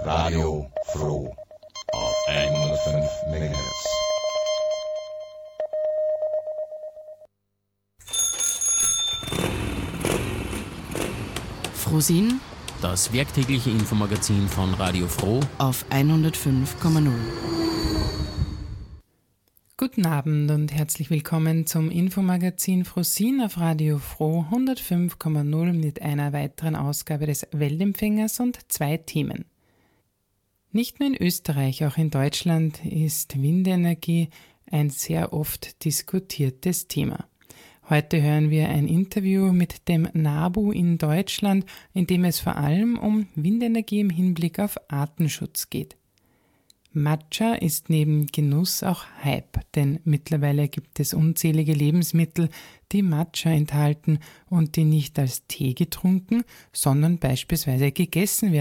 Radio Froh auf 105 MHz. Frohsinn, das werktägliche Infomagazin von Radio Froh auf 105,0. Guten Abend und herzlich willkommen zum Infomagazin Frohsinn auf Radio Froh 105,0 mit einer weiteren Ausgabe des Weltempfängers und 2 Themen. Nicht nur in Österreich, auch in Deutschland ist Windenergie ein sehr oft diskutiertes Thema. Heute hören wir ein Interview mit dem NABU in Deutschland, in dem es vor allem um Windenergie im Hinblick auf Artenschutz geht. Matcha ist neben Genuss auch Hype, denn mittlerweile gibt es unzählige Lebensmittel, die Matcha enthalten und die nicht als Tee getrunken, sondern beispielsweise gegessen werden.